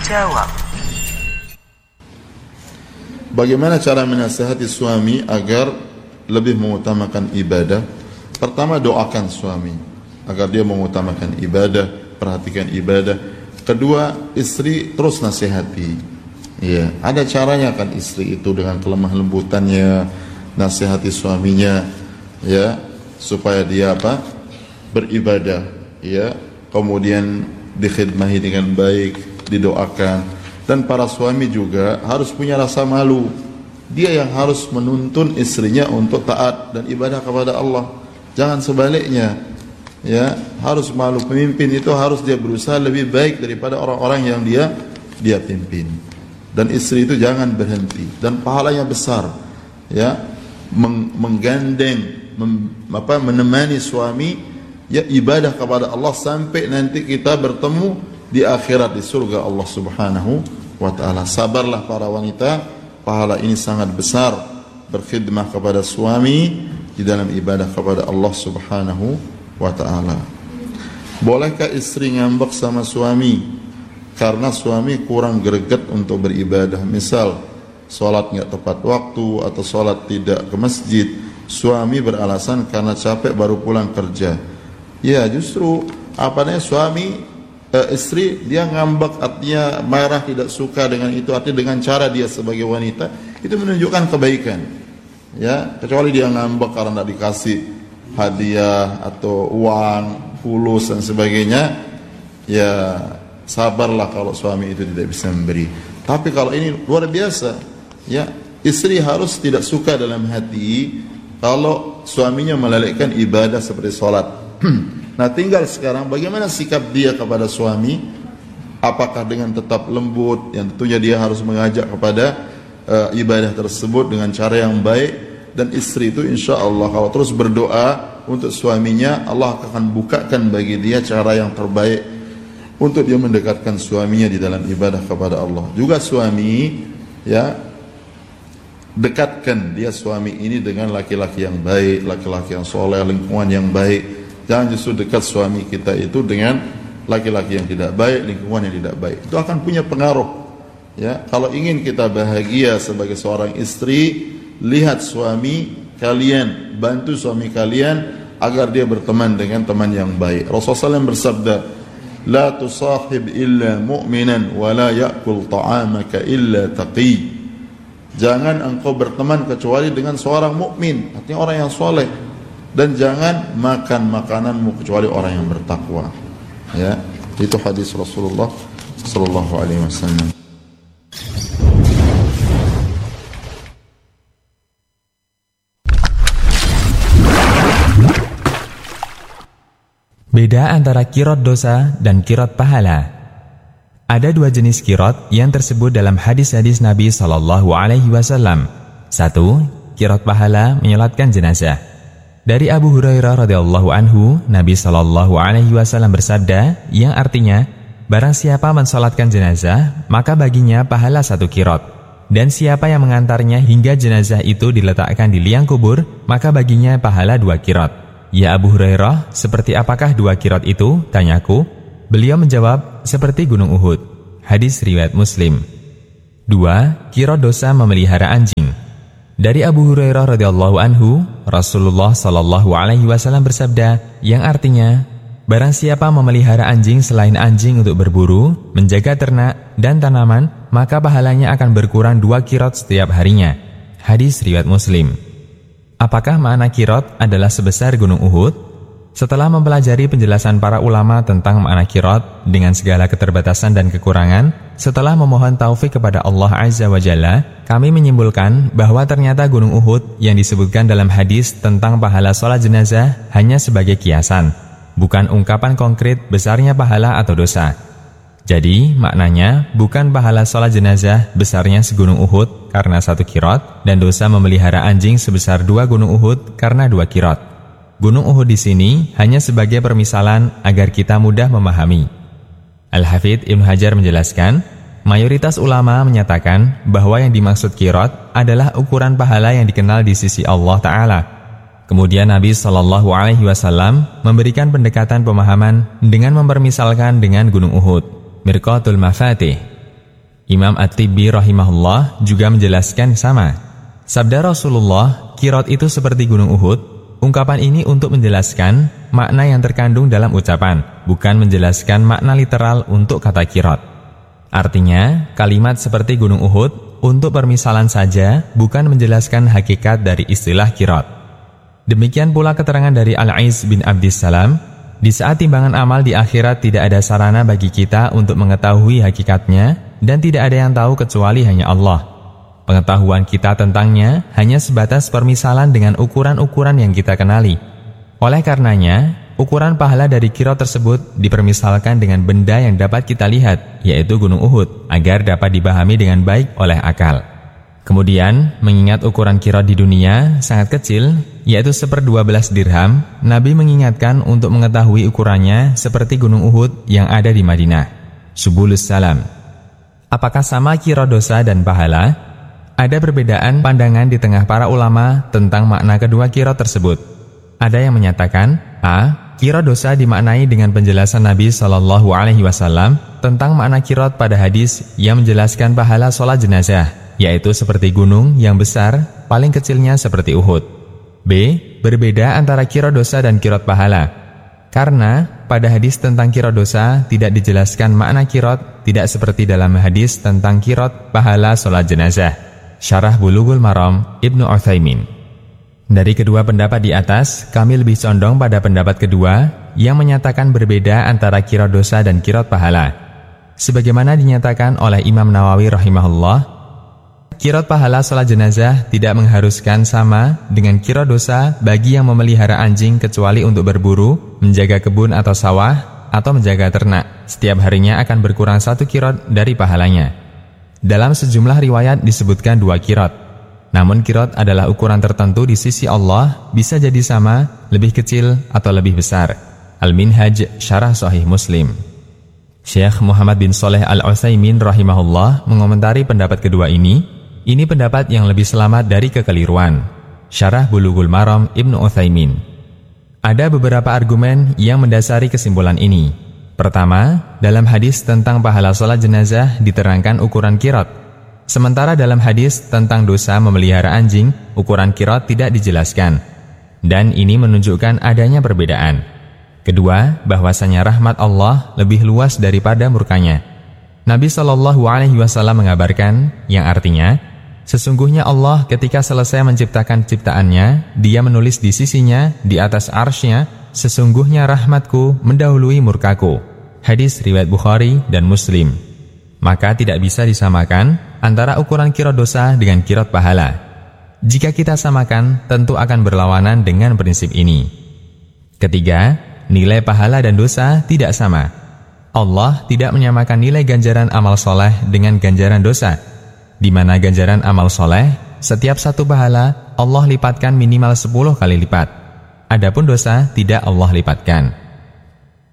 menjawab. Bagaimana cara menasihati suami agar lebih mengutamakan ibadah? Pertama, doakan suami agar dia mengutamakan ibadah, perhatikan ibadah. Kedua, istri terus nasihati. Ya, ada caranya kan istri itu dengan kelemah lembutannya nasihati suaminya, ya, supaya dia beribadah, ya, kemudian dikhidmahi dengan baik, didoakan. Dan para suami juga harus punya rasa malu. Dia yang harus menuntun istrinya untuk taat dan ibadah kepada Allah. Jangan sebaliknya. Ya, harus malu. Pemimpin itu harus dia berusaha lebih baik daripada orang-orang yang dia pimpin. Dan istri itu jangan berhenti dan pahalanya besar. Ya, menggandeng, menemani suami, ya, ibadah kepada Allah sampai nanti kita bertemu di akhirat di surga Allah Subhanahu wa taala. Sabarlah para wanita, pahala ini sangat besar berkhidmah kepada suami di dalam ibadah kepada Allah Subhanahu wa ta'ala. Bolehkah istri ngambek sama suami karena suami kurang greget untuk beribadah? Misal sholat nggak tepat waktu atau sholat tidak ke masjid. Suami beralasan karena capek baru pulang kerja. Ya, justru suami istri dia ngambek, artinya marah, tidak suka dengan itu, artinya dengan cara dia sebagai wanita itu menunjukkan kebaikan. Ya, kecuali dia ngambek karena tidak dikasih hadiah atau uang, fulus dan sebagainya, ya sabarlah kalau suami itu tidak bisa memberi. Tapi kalau ini luar biasa, ya, istri harus tidak suka dalam hati kalau suaminya melalaikan ibadah seperti sholat. Nah, tinggal sekarang bagaimana sikap dia kepada suami? Apakah dengan tetap lembut, yang tentunya dia harus mengajak kepada ibadah tersebut dengan cara yang baik. Dan istri itu insya Allah kalau terus berdoa untuk suaminya, Allah akan bukakan bagi dia cara yang terbaik untuk dia mendekatkan suaminya di dalam ibadah kepada Allah. Juga suami, ya, dekatkan dia suami ini dengan laki-laki yang baik, laki-laki yang soleh, lingkungan yang baik. Jangan justru dekat suami kita itu dengan laki-laki yang tidak baik, lingkungan yang tidak baik. Itu akan punya pengaruh. Ya, kalau ingin kita bahagia sebagai seorang istri, lihat suami kalian, bantu suami kalian agar dia berteman dengan teman yang baik. Rasulullah SAW bersabda, "La tusahib illa mu'minan wa la ya'kul ta'amaka illa taqi." Jangan engkau berteman kecuali dengan seorang mukmin, artinya orang yang soleh, dan jangan makan makananmu kecuali orang yang bertakwa. Ya, itu hadis Rasulullah sallallahu alaihi wasallam. Beda antara qirot dosa dan qirot pahala. Ada dua jenis qirot yang tersebut dalam hadis-hadis Nabi SAW. Satu, qirot pahala menyolatkan jenazah. Dari Abu Hurairah radhiyallahu anhu, Nabi SAW bersabda, yang artinya, barang siapa mensolatkan jenazah, maka baginya pahala satu qirot. Dan siapa yang mengantarnya hingga jenazah itu diletakkan di liang kubur, maka baginya pahala dua qirot. Ya Abu Hurairah, seperti apakah dua qirot itu? Tanyaku. Beliau menjawab, seperti gunung Uhud. Hadis riwayat Muslim. 2. Qirot dosa memelihara anjing. Dari Abu Hurairah radhiyallahu anhu, Rasulullah SAW bersabda, yang artinya, barang siapa memelihara anjing selain anjing untuk berburu, menjaga ternak dan tanaman, maka pahalanya akan berkurang 2 qirot setiap harinya. Hadis riwayat Muslim. Apakah makna qirot adalah sebesar gunung Uhud? Setelah mempelajari penjelasan para ulama tentang makna qirot dengan segala keterbatasan dan kekurangan, setelah memohon taufik kepada Allah Azza wa Jalla, kami menyimpulkan bahwa ternyata gunung Uhud yang disebutkan dalam hadis tentang pahala sholat jenazah hanya sebagai kiasan, bukan ungkapan konkret besarnya pahala atau dosa. Jadi, maknanya bukan pahala sholat jenazah besarnya segunung Uhud karena 1 qirot dan dosa memelihara anjing sebesar 2 gunung Uhud karena 2 qirot. Gunung Uhud di sini hanya sebagai permisalan agar kita mudah memahami. Al-Hafidz Ibnu Hajar menjelaskan, mayoritas ulama menyatakan bahwa yang dimaksud qirot adalah ukuran pahala yang dikenal di sisi Allah Ta'ala. Kemudian Nabi SAW memberikan pendekatan pemahaman dengan mempermisalkan dengan gunung Uhud. Mirqatul Mafatih. Imam At-Tibbi rahimahullah juga menjelaskan sama. Sabda Rasulullah, Qirat itu seperti gunung Uhud. Ungkapan ini untuk menjelaskan makna yang terkandung dalam ucapan, bukan menjelaskan makna literal untuk kata Qirat. Artinya, kalimat seperti gunung Uhud untuk permisalan saja, bukan menjelaskan hakikat dari istilah Qirat. Demikian pula keterangan dari Al-Aiz bin Abdissalam, di saat timbangan amal di akhirat tidak ada sarana bagi kita untuk mengetahui hakikatnya, dan tidak ada yang tahu kecuali hanya Allah. Pengetahuan kita tentangnya hanya sebatas permisalan dengan ukuran-ukuran yang kita kenali. Oleh karenanya, ukuran pahala dari Qirat tersebut dipermisalkan dengan benda yang dapat kita lihat, yaitu gunung Uhud, agar dapat dipahami dengan baik oleh akal. Kemudian, mengingat ukuran Qirat di dunia sangat kecil, yaitu 1/12 dirham, Nabi mengingatkan untuk mengetahui ukurannya seperti gunung Uhud yang ada di Madinah. Subulus Salam. Apakah sama Qirat dosa dan pahala? Ada perbedaan pandangan di tengah para ulama tentang makna kedua Qirat tersebut. Ada yang menyatakan, A. Qirat dosa dimaknai dengan penjelasan Nabi SAW tentang makna Qirat pada hadis yang menjelaskan pahala sholat jenazah, yaitu seperti gunung yang besar, paling kecilnya seperti Uhud. B. Berbeda antara Qirat dosa dan Qirat pahala. Karena pada hadis tentang Qirat dosa tidak dijelaskan makna Qirat, tidak seperti dalam hadis tentang Qirat pahala sholat jenazah. Syarah Bulughul Maram, Ibnu Utsaimin. Dari kedua pendapat di atas, kami lebih condong pada pendapat kedua yang menyatakan berbeda antara Qirat dosa dan Qirat pahala. Sebagaimana dinyatakan oleh Imam Nawawi rahimahullah, Qirat pahala sholat jenazah tidak mengharuskan sama dengan Qirat dosa bagi yang memelihara anjing kecuali untuk berburu, menjaga kebun atau sawah, atau menjaga ternak. Setiap harinya akan berkurang 1 Qirat dari pahalanya. Dalam sejumlah riwayat disebutkan 2 Qirat. Namun Qirat adalah ukuran tertentu di sisi Allah, bisa jadi sama, lebih kecil, atau lebih besar. Al-Minhaj, Syarah Sahih Muslim. Syekh Muhammad bin Shalih Al-Utsaimin rahimahullah mengomentari pendapat kedua ini pendapat yang lebih selamat dari kekeliruan. Syarah Bulughul Maram, Ibnu Utsaimin. Ada beberapa argumen yang mendasari kesimpulan ini. Pertama, dalam hadis tentang pahala sholat jenazah diterangkan ukuran Qirat. Sementara dalam hadis tentang dosa memelihara anjing, ukuran Qirat tidak dijelaskan. Dan ini menunjukkan adanya perbedaan. Kedua, bahwasanya rahmat Allah lebih luas daripada murkanya. Nabi SAW mengabarkan, yang artinya, sesungguhnya Allah ketika selesai menciptakan ciptaannya, Dia menulis di sisinya, di atas arsy-Nya, sesungguhnya rahmatku mendahului murkaku. Hadis riwayat Bukhari dan Muslim. Maka tidak bisa disamakan antara ukuran Qirat dosa dengan Qirat pahala. Jika kita samakan, tentu akan berlawanan dengan prinsip ini. Ketiga, nilai pahala dan dosa tidak sama. Allah tidak menyamakan nilai ganjaran amal soleh dengan ganjaran dosa, di mana ganjaran amal soleh, setiap 1 pahala Allah lipatkan minimal 10 kali lipat. Adapun dosa tidak Allah lipatkan.